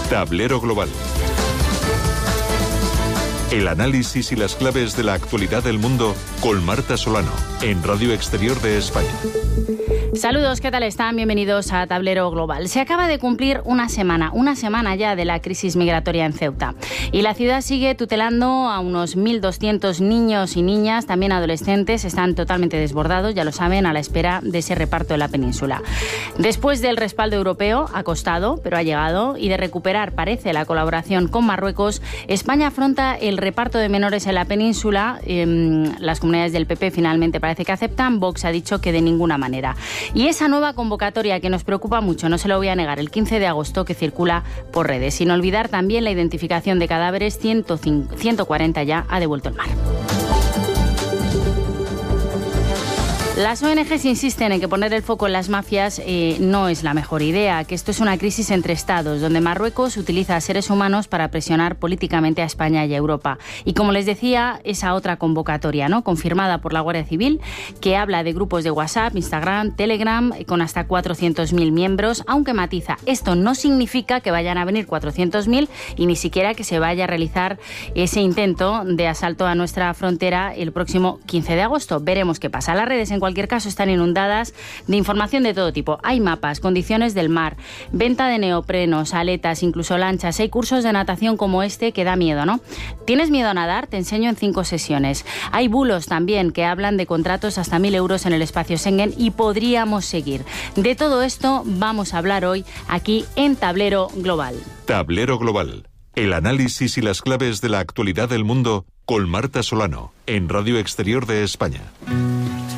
Tablero Global. El análisis y las claves de la actualidad del mundo con Marta Solano, en Radio Exterior de España. Saludos, ¿qué tal están? Bienvenidos a Tablero Global. Se acaba de cumplir una semana ya de la crisis migratoria en Ceuta. Y la ciudad sigue tutelando a unos 1.200 niños y niñas, también adolescentes. Están totalmente desbordados, ya lo saben, a la espera de ese reparto en la península. Después del respaldo europeo, ha costado, pero ha llegado, y de recuperar, parece, la colaboración con Marruecos, España afronta el reparto de menores en la península. Las comunidades del PP finalmente parece que aceptan. Vox ha dicho que de ninguna manera. Y esa nueva convocatoria que nos preocupa mucho, no se lo voy a negar, el 15 de agosto, que circula por redes. Sin olvidar también la identificación de cadáveres, 140 ya ha devuelto el mar. Las ONGs insisten en que poner el foco en las mafias no es la mejor idea, que esto es una crisis entre estados, donde Marruecos utiliza a seres humanos para presionar políticamente a España y a Europa. Y como les decía, esa otra convocatoria, ¿no?, confirmada por la Guardia Civil, que habla de grupos de WhatsApp, Instagram, Telegram, con hasta 400.000 miembros, aunque matiza, esto no significa que vayan a venir 400.000 y ni siquiera que se vaya a realizar ese intento de asalto a nuestra frontera el próximo 15 de agosto. Veremos qué pasa. Las redes, en cualquier caso, están inundadas de información de todo tipo. Hay mapas, condiciones del mar, venta de neoprenos, aletas, incluso lanchas. Hay cursos de natación como este que da miedo, ¿no? ¿Tienes miedo a nadar? Te enseño en 5 sesiones. Hay bulos también que hablan de contratos hasta 1.000 euros en el espacio Schengen y podríamos seguir. De todo esto vamos a hablar hoy aquí en Tablero Global. Tablero Global. El análisis y las claves de la actualidad del mundo con Marta Solano, en Radio Exterior de España.